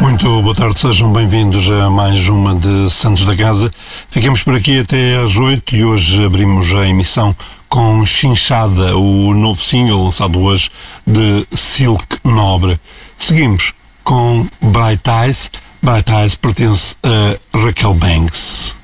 Muito boa tarde, sejam bem-vindos a mais uma de Santos da Casa. Ficamos por aqui até às 8 e hoje abrimos a emissão com Chinchada, o novo single lançado hoje de Silk Nobre. Seguimos com Bright Eyes. Bright Eyes pertence a Raquel Banks.